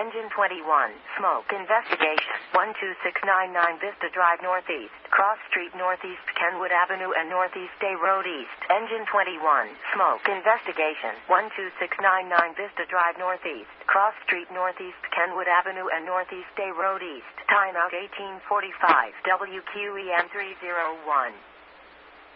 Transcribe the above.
Engine 21, smoke investigation. 12699 Vista Drive Northeast, Cross Street Northeast, Kenwood Avenue and Northeast Day Road East. Engine 21, smoke investigation. 12699 Vista Drive Northeast, Cross Street Northeast, Kenwood Avenue and Northeast Day Road East. Timeout 1845, WQEM 301.